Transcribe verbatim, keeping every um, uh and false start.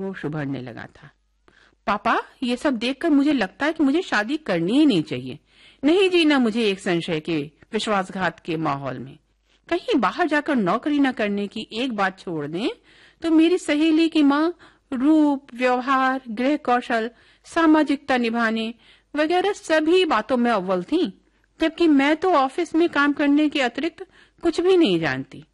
रोष उभरने लगा था। पापा, ये सब देखकर मुझे लगता है कि मुझे शादी करनी ही नहीं चाहिए। नहीं जीना मुझे एक संशय के, विश्वासघात के माहौल में। कहीं बाहर जाकर नौकरी न करने की एक बात छोड़ दें तो मेरी सहेली की माँ रूप, व्यवहार, गृह कौशल, सामाजिकता निभाने वगैरह सभी बातों में अव्वल थी, जबकि मैं तो ऑफिस में काम करने के अतिरिक्त कुछ भी नहीं जानती।